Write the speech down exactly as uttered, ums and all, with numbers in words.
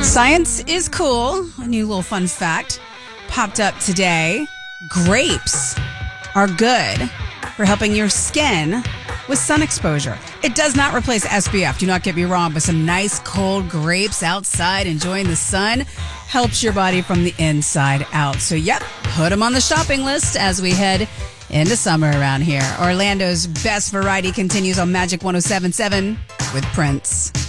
Science is cool. A new little fun fact popped up today. Grapes are good for helping your skin with sun exposure. It does not replace S P F, do not get me wrong, but some nice cold grapes outside enjoying the sun helps your body from the inside out. So yep, put them on the shopping list as we head into summer around here. Orlando's best variety continues on Magic one oh seven point seven with Prince.